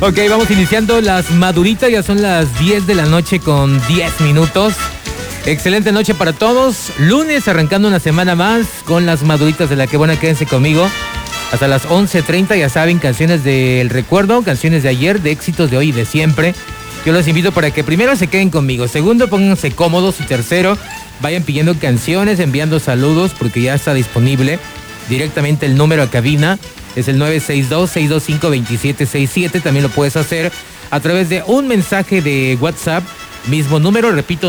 Ok, vamos iniciando las maduritas, ya son las 10 de la noche con 10 minutos. Excelente noche para todos. Lunes arrancando una semana más con las maduritas de La Que Buena. Quédense conmigo hasta las 11:30. Ya saben, canciones del recuerdo, canciones de ayer, de éxitos de hoy y de siempre. Yo los invito para que primero se queden conmigo, segundo pónganse cómodos y tercero vayan pidiendo canciones, enviando saludos porque ya está disponible directamente el número a cabina. Es el 962-625-2767. También lo puedes hacer a través de un mensaje de WhatsApp. Mismo número, repito,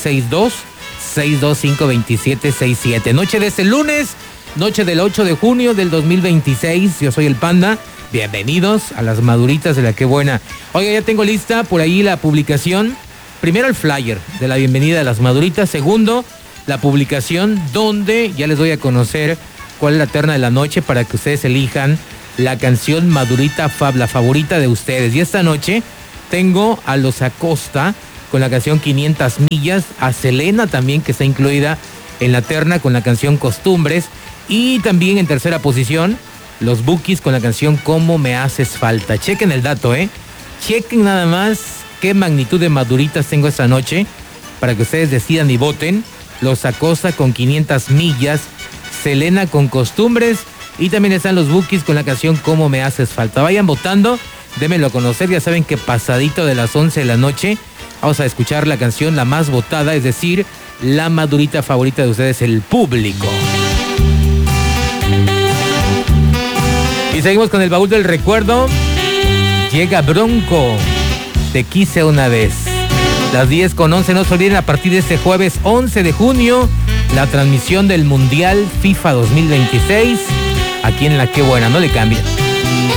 962-625-2767. Noche de este lunes, noche del 8 de junio del 2026. Yo soy el Panda. Bienvenidos a las maduritas de La Que Buena. Oiga, ya tengo lista por ahí la publicación. Primero el flyer de la bienvenida de las maduritas. Segundo, la publicación donde ya les doy a conocer cuál es la terna de la noche para que ustedes elijan la canción Madurita Fab, la favorita de ustedes. Y esta noche tengo a Los Acosta con la canción 500 millas, a Selena también, que está incluida en la terna con la canción Costumbres, y también en tercera posición Los Bukis con la canción Cómo Me Haces Falta. Chequen el dato, chequen nada más qué magnitud de maduritas tengo esta noche para que ustedes decidan y voten. Los Acosta con 500 millas, Selena con Costumbres, y también están Los Bukis con la canción Cómo Me Haces Falta. Vayan votando, démenlo a conocer. Ya saben que pasadito de las 11 de la noche vamos a escuchar la canción la más votada, es decir, la madurita favorita de ustedes, el público. Y seguimos con el baúl del recuerdo. Llega Bronco, Te Quise Una Vez. Las 10:11, no se olviden, a partir de este jueves 11 de junio, la transmisión del Mundial FIFA 2026, aquí en La Que Buena. No le cambien.